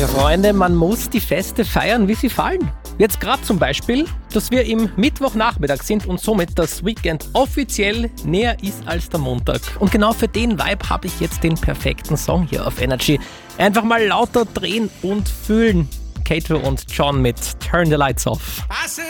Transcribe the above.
Ja, Freunde, man muss die Feste feiern, wie sie fallen. Jetzt gerade zum Beispiel, dass wir im Mittwochnachmittag sind und somit das Weekend offiziell näher ist als der Montag. Und genau für den Vibe habe ich jetzt den perfekten Song hier auf Energy. Einfach mal lauter drehen und fühlen. Kato und John mit Turn the Lights Off.